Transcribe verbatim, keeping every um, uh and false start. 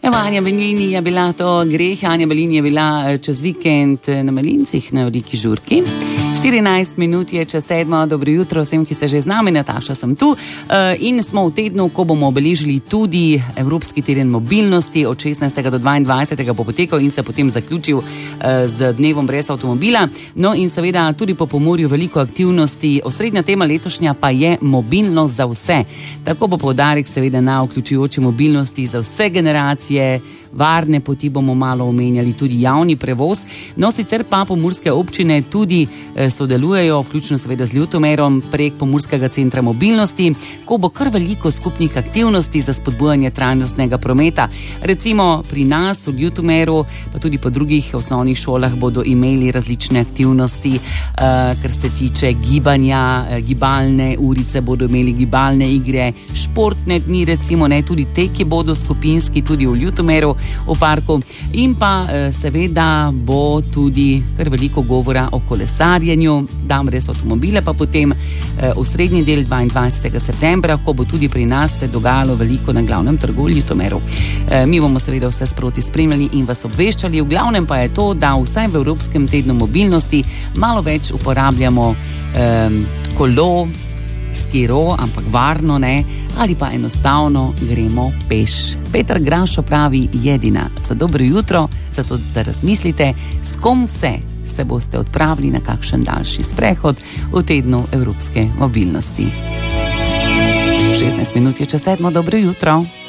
Evo, Anja Belini je bila to greh, Anja Belini je bila čez vikend na Melincih na veliki žurki. štirinajst minut je čez sedmo, dobro jutro vsem, ki ste že z nami, Nataša sem tu in smo v tednu, ko bomo obeležili tudi Evropski teden mobilnosti, od šestnajstega do dvaindvajsetega bo potekal in se potem zaključil z dnevom brez avtomobila. No in seveda tudi po Pomurju veliko aktivnosti, osrednja tema letošnja pa je mobilnost za vse. Tako bo poudarek seveda na vključujoči mobilnosti za vse generacije, varne poti bomo malo omenjali, tudi javni prevoz. No, sicer pa pomurske občine tudi sodelujejo, vključno seveda z Ljutomerom, prek Pomurskega centra mobilnosti, ko bo kar veliko skupnih aktivnosti za spodbujanje trajnostnega prometa. Recimo pri nas v Ljutomeru, pa tudi po drugih osnovnih šolah bodo imeli različne aktivnosti, uh, kar se tiče gibanja, uh, gibalne urice, bodo imeli gibalne igre, športne dni, recimo ne, tudi te, ki bodo skupinski, tudi v Ljutomeru, v parku. In pa uh, seveda bo tudi kar veliko govora o kolesarjenju, dam res avtomobile, pa potem eh, v srednji del dvaindvajsetega septembra, ko bo tudi pri nas se dogajalo veliko na glavnem trgu v Ljutomeru. Eh, mi bomo seveda vse sproti spremljali in vas obveščali. V glavnem pa je to, da vsaj v Evropskem tednu mobilnosti malo več uporabljamo eh, kolo, skiro, ampak varno ne, ali pa enostavno gremo peš. Peter Grašo pravi jedina za dobro jutro, zato da razmislite, s kom vse se boste odpravili na kakšen daljši sprehod v tednu Evropske mobilnosti. šestnajst minut je čez sedmo, dobro jutro.